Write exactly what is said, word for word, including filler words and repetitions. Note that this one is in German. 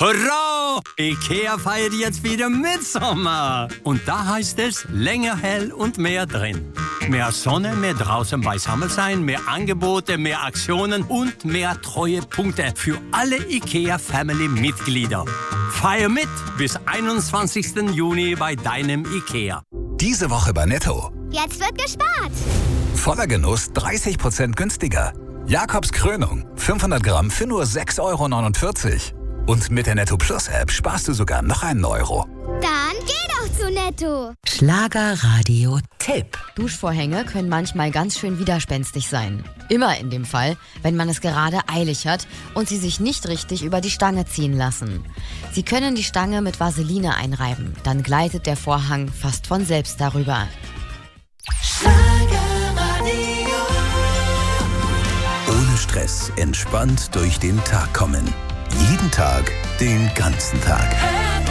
Hurra! IKEA feiert jetzt wieder Mitsommer. Und da heißt es länger hell und mehr drin. Mehr Sonne, mehr draußen beisammen sein, mehr Angebote, mehr Aktionen und mehr Treuepunkte für alle IKEA-Family-Mitglieder. Feier mit bis einundzwanzigsten Juni bei deinem IKEA. Diese Woche bei Netto. Jetzt wird gespart. Voller Genuss dreißig Prozent günstiger. Jakobs Krönung, fünfhundert Gramm für nur sechs Euro neunundvierzig. Und mit der Netto Plus App sparst du sogar noch einen Euro. Dann geh doch zu Netto. Schlagerradio Tipp. Duschvorhänge können manchmal ganz schön widerspenstig sein. Immer in dem Fall, wenn man es gerade eilig hat und sie sich nicht richtig über die Stange ziehen lassen. Sie können die Stange mit Vaseline einreiben, dann gleitet der Vorhang fast von selbst darüber. Schlagerradio. Ohne Stress, entspannt durch den Tag kommen. Jeden Tag, den ganzen Tag.